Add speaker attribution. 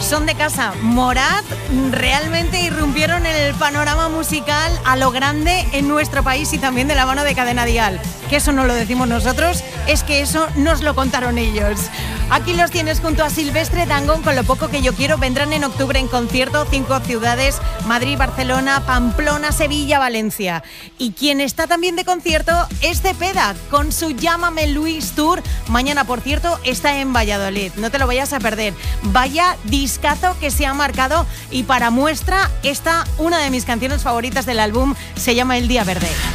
Speaker 1: Son de casa. Morat realmente irrumpieron en el panorama musical a lo grande en nuestro país y también de la mano de Cadena Dial. Que eso no lo decimos nosotros, es que eso nos lo contaron ellos. Aquí los tienes junto a Silvestre Dangond con Lo poco que yo quiero. Vendrán en octubre en concierto 5 ciudades: Madrid, Barcelona, Pamplona, Sevilla, Valencia. Y quien está también de concierto es Cepeda con su Llámame Luis Tour. Mañana, por cierto, está en Valladolid. No te lo vayas a perder. Vaya discazo que se ha marcado, y para muestra, una de mis canciones favoritas del álbum se llama El Día Verde.